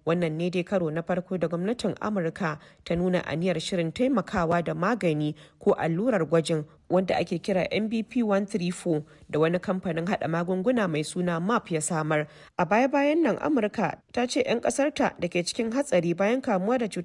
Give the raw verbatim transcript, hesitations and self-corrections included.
Wannan ne dai karo na farko da gwamnatin Amurka ta nuna aniyar shirin taimakawa da magani ko allurar gwajin wanda ake kira M B P one three four da wani kamfanin hada magunguna mai suna Merck ya samar. A baya-bayan nan Amurka ta ce 'yan ƙasarta da ke cikin hatsari bayan kamuwa da cutar